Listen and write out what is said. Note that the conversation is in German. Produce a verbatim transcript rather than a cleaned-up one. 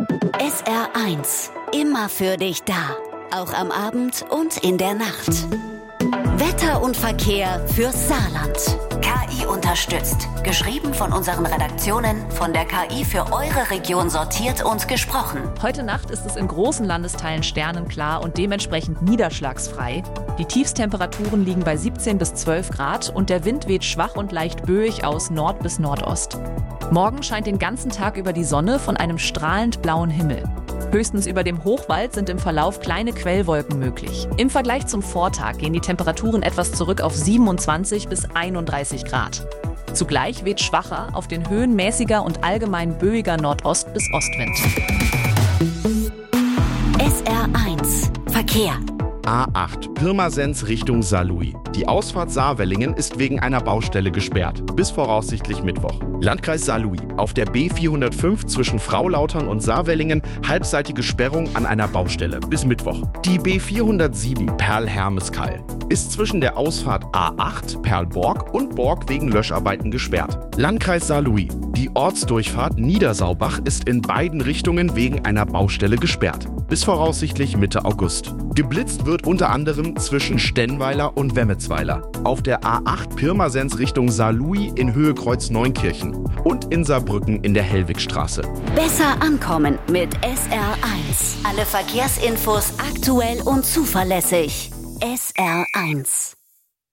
S R eins. Immer für dich da. Auch am Abend und in der Nacht. Wetter und Verkehr fürs Saarland. K I unterstützt. Geschrieben von unseren Redaktionen, von der K I für eure Region sortiert und gesprochen. Heute Nacht ist es in großen Landesteilen sternenklar und dementsprechend niederschlagsfrei. Die Tiefstemperaturen liegen bei siebzehn bis zwölf Grad und der Wind weht schwach und leicht böig aus Nord bis Nordost. Morgen scheint den ganzen Tag über die Sonne von einem strahlend blauen Himmel. Höchstens über dem Hochwald sind im Verlauf kleine Quellwolken möglich. Im Vergleich zum Vortag gehen die Temperaturen etwas zurück auf siebenundzwanzig bis einunddreißig Grad. Zugleich weht schwacher, auf den Höhen mäßiger und allgemein böiger Nordost- bis Ostwind. S R eins. Verkehr. A acht, Pirmasens Richtung Saarlouis. Die Ausfahrt Saarwellingen ist wegen einer Baustelle gesperrt, bis voraussichtlich Mittwoch. Landkreis Saarlouis, auf der B vierhundertfünf zwischen Fraulautern und Saarwellingen, halbseitige Sperrung an einer Baustelle, bis Mittwoch. Die B vierhundertsieben Perl-Hermeskeil ist zwischen der Ausfahrt A acht Perl-Borg und Borg wegen Löscharbeiten gesperrt. Landkreis Saarlouis, die Ortsdurchfahrt Niedersaubach ist in beiden Richtungen wegen einer Baustelle gesperrt, bis voraussichtlich Mitte August. Geblitzt wird unter anderem zwischen Stenweiler und Wemmetsweiler, auf der A acht Pirmasens Richtung Saarlouis in Höhe Kreuz Neunkirchen und in Saarbrücken in der Hellwigstraße. Besser ankommen mit S R eins. Alle Verkehrsinfos aktuell und zuverlässig. S R eins.